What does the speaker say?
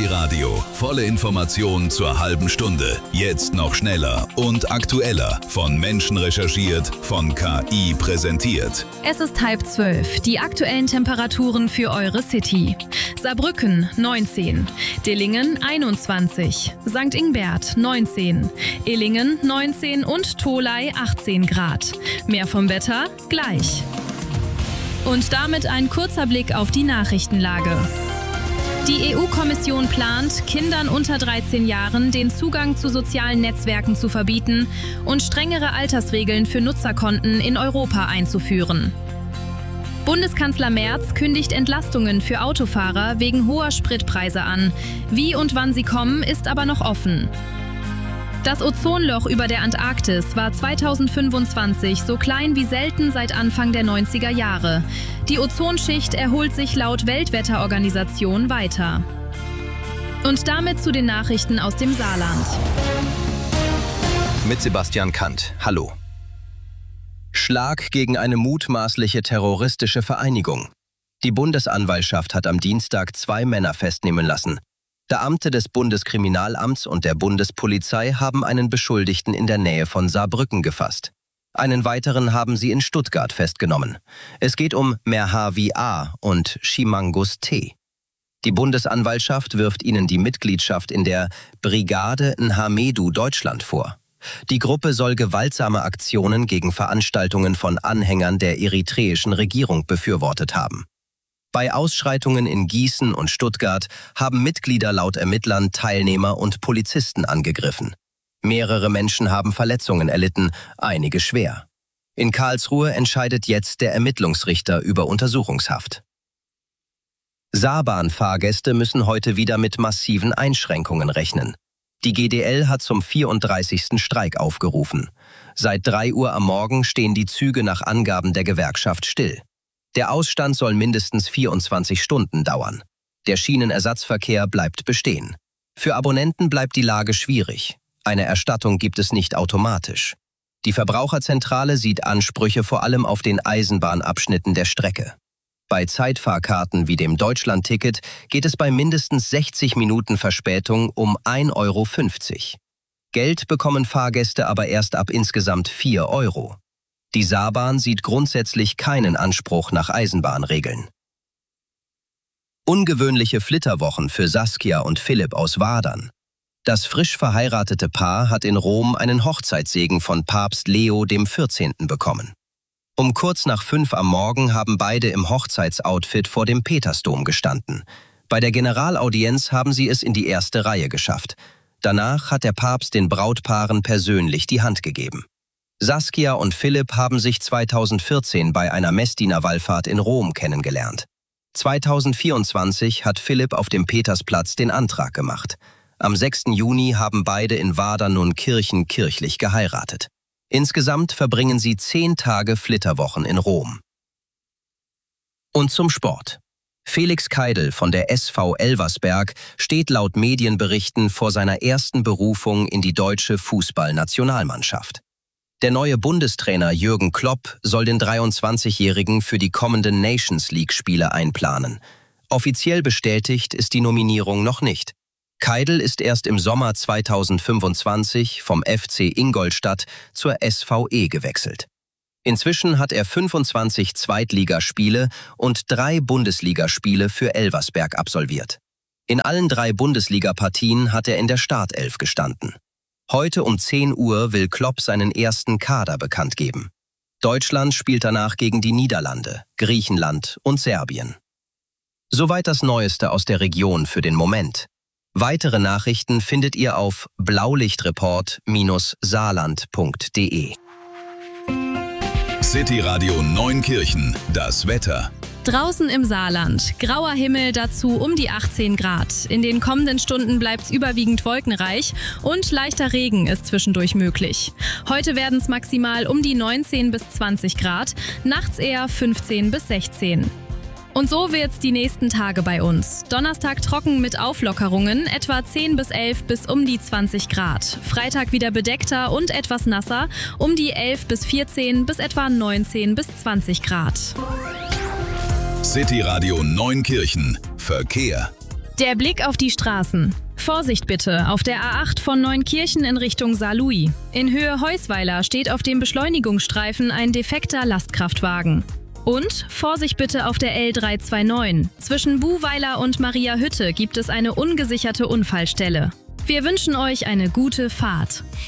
City Radio. Volle Information zur halben Stunde. Jetzt noch schneller und aktueller. Von Menschen recherchiert, von KI präsentiert. Es ist 11:30. Die aktuellen Temperaturen für eure City. Saarbrücken 19, Dillingen 21, St. Ingbert 19, Illingen 19 und Tholey 18 Grad. Mehr vom Wetter gleich. Und damit ein kurzer Blick auf die Nachrichtenlage. Die EU-Kommission plant, Kindern unter 13 Jahren den Zugang zu sozialen Netzwerken zu verbieten und strengere Altersregeln für Nutzerkonten in Europa einzuführen. Bundeskanzler Merz kündigt Entlastungen für Autofahrer wegen hoher Spritpreise an. Wie und wann sie kommen, ist aber noch offen. Das Ozonloch über der Antarktis war 2025 so klein wie selten seit Anfang der 90er Jahre. Die Ozonschicht erholt sich laut Weltwetterorganisation weiter. Und damit zu den Nachrichten aus dem Saarland. Mit Sebastian Kant. Hallo. Schlag gegen eine mutmaßliche terroristische Vereinigung. Die Bundesanwaltschaft hat am Dienstag 2 Männer festnehmen lassen. Beamte des Bundeskriminalamts und der Bundespolizei haben einen Beschuldigten in der Nähe von Saarbrücken gefasst. Einen weiteren haben sie in Stuttgart festgenommen. Es geht um Merhavi A. und Shimangus T. Die Bundesanwaltschaft wirft ihnen die Mitgliedschaft in der Brigade Nhamedu Deutschland vor. Die Gruppe soll gewaltsame Aktionen gegen Veranstaltungen von Anhängern der eritreischen Regierung befürwortet haben. Bei Ausschreitungen in Gießen und Stuttgart haben Mitglieder laut Ermittlern Teilnehmer und Polizisten angegriffen. Mehrere Menschen haben Verletzungen erlitten, einige schwer. In Karlsruhe entscheidet jetzt der Ermittlungsrichter über Untersuchungshaft. Saarbahn-Fahrgäste müssen heute wieder mit massiven Einschränkungen rechnen. Die GDL hat zum 34. Streik aufgerufen. Seit 3 Uhr am Morgen stehen die Züge nach Angaben der Gewerkschaft still. Der Ausstand soll mindestens 24 Stunden dauern. Der Schienenersatzverkehr bleibt bestehen. Für Abonnenten bleibt die Lage schwierig. Eine Erstattung gibt es nicht automatisch. Die Verbraucherzentrale sieht Ansprüche vor allem auf den Eisenbahnabschnitten der Strecke. Bei Zeitfahrkarten wie dem Deutschlandticket geht es bei mindestens 60 Minuten Verspätung um 1,50 €. Geld bekommen Fahrgäste aber erst ab insgesamt 4 €. Die Saarbahn sieht grundsätzlich keinen Anspruch nach Eisenbahnregeln. Ungewöhnliche Flitterwochen für Saskia und Philipp aus Wadern. Das frisch verheiratete Paar hat in Rom einen Hochzeitssegen von Papst Leo XIV. Bekommen. Um kurz nach 5 am Morgen haben beide im Hochzeitsoutfit vor dem Petersdom gestanden. Bei der Generalaudienz haben sie es in die erste Reihe geschafft. Danach hat der Papst den Brautpaaren persönlich die Hand gegeben. Saskia und Philipp haben sich 2014 bei einer Messdienerwallfahrt in Rom kennengelernt. 2024 hat Philipp auf dem Petersplatz den Antrag gemacht. Am 6. Juni haben beide in Wadern nun kirchlich geheiratet. Insgesamt verbringen sie 10 Tage Flitterwochen in Rom. Und zum Sport. Felix Keidl von der SV Elversberg steht laut Medienberichten vor seiner ersten Berufung in die deutsche Fußballnationalmannschaft. Der neue Bundestrainer Jürgen Klopp soll den 23-Jährigen für die kommenden Nations-League-Spiele einplanen. Offiziell bestätigt ist die Nominierung noch nicht. Keidl ist erst im Sommer 2025 vom FC Ingolstadt zur SVE gewechselt. Inzwischen hat er 25 Zweitligaspiele und 3 Bundesligaspiele für Elversberg absolviert. In allen 3 Bundesligapartien hat er in der Startelf gestanden. Heute um 10 Uhr will Klopp seinen ersten Kader bekannt geben. Deutschland spielt danach gegen die Niederlande, Griechenland und Serbien. Soweit das Neueste aus der Region für den Moment. Weitere Nachrichten findet ihr auf blaulichtreport-saarland.de. City Radio Neunkirchen, das Wetter. Draußen im Saarland, grauer Himmel, dazu um die 18 Grad. In den kommenden Stunden bleibt es überwiegend wolkenreich und leichter Regen ist zwischendurch möglich. Heute werden es maximal um die 19 bis 20 Grad, nachts eher 15 bis 16. Und so wird's die nächsten Tage bei uns. Donnerstag trocken mit Auflockerungen, etwa 10 bis 11 bis um die 20 Grad. Freitag wieder bedeckter und etwas nasser, um die 11 bis 14 bis etwa 19 bis 20 Grad. City Radio Neunkirchen. Verkehr. Der Blick auf die Straßen. Vorsicht bitte auf der A8 von Neunkirchen in Richtung Saarlouis. In Höhe Heusweiler steht auf dem Beschleunigungsstreifen ein defekter Lastkraftwagen. Und Vorsicht bitte auf der L329. Zwischen Buhweiler und Mariahütte gibt es eine ungesicherte Unfallstelle. Wir wünschen euch eine gute Fahrt.